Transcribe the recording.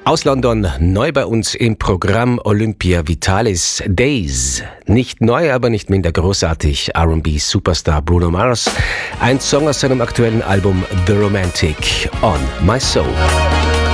Aus London, neu bei uns im Programm Olympia Vitalis Days. Nicht neu, aber nicht minder großartig. R&B-Superstar Bruno Mars. Ein Song aus seinem aktuellen Album The Romantic, On My Soul.